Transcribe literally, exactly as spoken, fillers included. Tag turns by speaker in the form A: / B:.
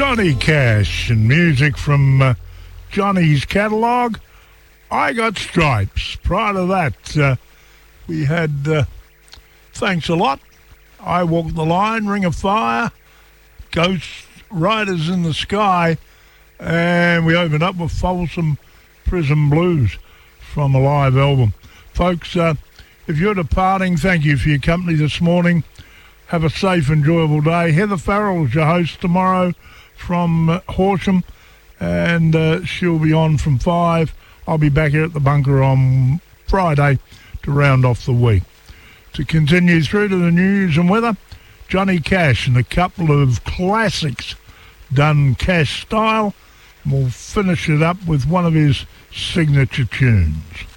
A: Johnny Cash and music from uh, Johnny's catalogue. I Got Stripes. Prior to that, uh, we had uh, Thanks a Lot, I Walk the Line, Ring of Fire, Ghost Riders in the Sky, and we opened up with Folsom Prison Blues from a live album. Folks, uh, if you're departing, thank you for your company this morning. Have a safe, enjoyable day. Heather Farrell is your host tomorrow from uh, Horsham, and uh, she'll be on from five. I'll be back here at the bunker on Friday to round off the week. To continue through to the news and weather, Johnny Cash and a couple of classics done Cash style. We'll finish it up with one of his signature tunes.